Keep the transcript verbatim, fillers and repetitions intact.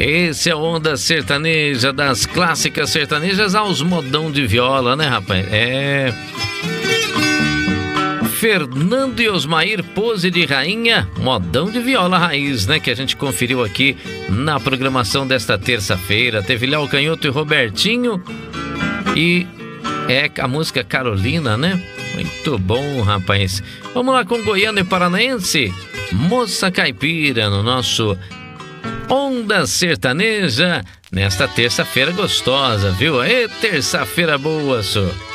Esse é Onda Sertaneja, das clássicas sertanejas aos modão de viola, né, rapaz? É... Fernando e Osmair, Pose de Rainha, modão de viola raiz, né? Que a gente conferiu aqui na programação desta terça-feira. Teve Léo Canhoto e Robertinho. E é a música Carolina, né? Muito bom, rapaz. Vamos lá com Goiano e Paranaense. Moça Caipira, no nosso Onda Sertaneja, nesta terça-feira gostosa, viu? Ê, terça-feira boa, senhor.